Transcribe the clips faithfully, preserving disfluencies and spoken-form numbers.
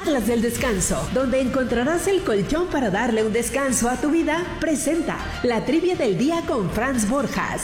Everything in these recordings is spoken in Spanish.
Atlas del Descanso, donde encontrarás el colchón para darle un descanso a tu vida, presenta la trivia del día con Franz Borjas.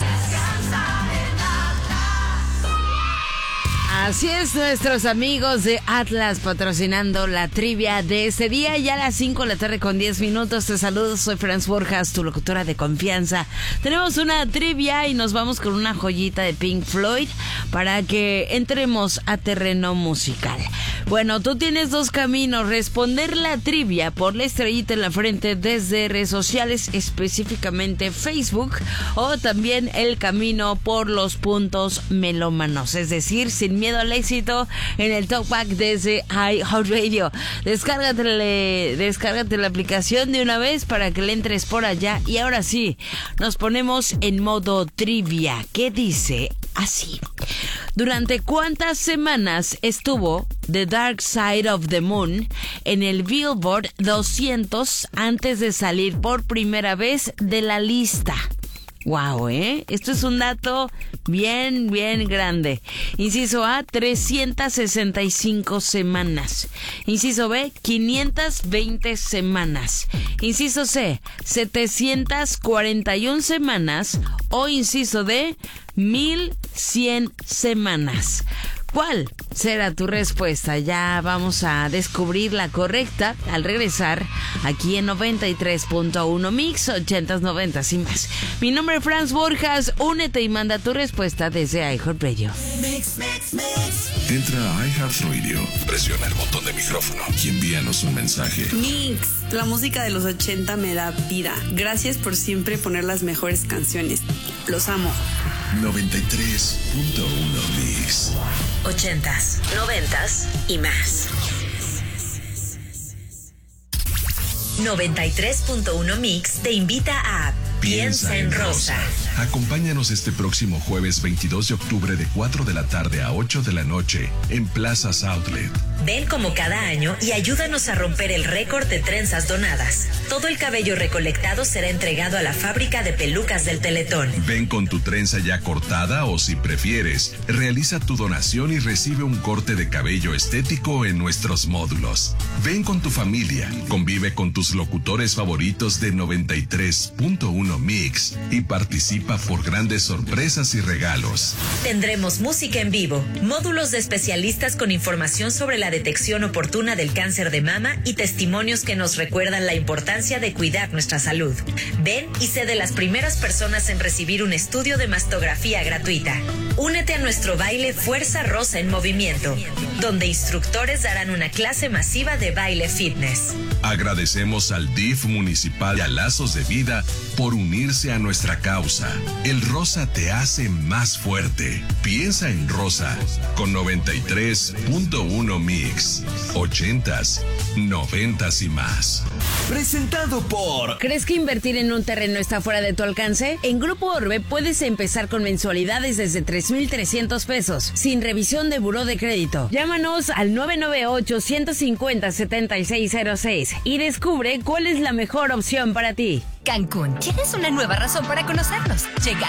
Así es, nuestros amigos de Atlas patrocinando la trivia de este día. Ya a las cinco de la tarde con diez minutos. Te saludo, soy Franz Borjas, tu locutora de confianza. Tenemos una trivia y nos vamos con una joyita de Pink Floyd para que entremos a terreno musical. Bueno, tú tienes dos caminos: responder la trivia por la estrellita en la frente desde redes sociales, específicamente Facebook, o también el camino por los puntos melómanos, es decir, sin miedo al éxito en el Talkback desde iHeartRadio. Descárgate, descárgate la aplicación de una vez para que le entres por allá. Y ahora sí, nos ponemos en modo trivia, que dice así: ¿durante cuántas semanas estuvo The Dark Side of the Moon en el Billboard doscientos antes de salir por primera vez de la lista? Wow, ¿eh? Esto es un dato bien, bien grande. Inciso A, trescientas sesenta y cinco semanas. Inciso B, quinientas veinte semanas. Inciso C, setecientas cuarenta y una semanas. O inciso D, mil cien semanas. ¿Cuál será tu respuesta? Ya vamos a descubrir la correcta al regresar aquí en noventa y tres punto uno Mix, ochentas, noventas y más. Mi nombre es Franz Borjas. Únete y manda tu respuesta desde iHeartRadio. Mix, mix, mix. Entra a iHeartRadio, presiona el botón de micrófono y envíanos un mensaje. Mix, la música de los ochenta me da vida. Gracias por siempre poner las mejores canciones. Los amo. noventa y tres punto uno Mix. Ochentas, noventas y más. noventa y tres punto uno Mix te invita a Piensa en Rosa. Acompáñanos este próximo jueves veintidós de octubre de cuatro de la tarde a ocho de la noche en Plazas Outlet. Ven como cada año y ayúdanos a romper el récord de trenzas donadas. Todo el cabello recolectado será entregado a la fábrica de pelucas del Teletón. Ven con tu trenza ya cortada o, si prefieres, realiza tu donación y recibe un corte de cabello estético en nuestros módulos. Ven con tu familia, convive con tus locutores favoritos de noventa y tres punto uno Mix y participa por grandes sorpresas y regalos. Tendremos música en vivo, módulos de especialistas con información sobre la detección oportuna del cáncer de mama y testimonios que nos recuerdan la importancia de cuidar nuestra salud. Ven y sé de las primeras personas en recibir un estudio de mastografía gratuita. Únete a nuestro baile Fuerza Rosa en Movimiento, donde instructores darán una clase masiva de baile fitness. Agradecemos al D I F municipal y a Lazos de Vida por unirse a nuestra causa. El rosa te hace más fuerte. Piensa en Rosa con noventa y tres punto uno Mix. Ochentas, noventas y más. Presentado por... ¿Crees que invertir en un terreno está fuera de tu alcance? En Grupo Orbe puedes empezar con mensualidades desde tres mil trescientos pesos, sin revisión de buró de crédito. Llámanos al nueve nueve ocho, ciento cincuenta, setenta y seis cero seis y descubre cuál es la mejor opción para ti. Cancún, tienes una nueva razón para conocernos. Llega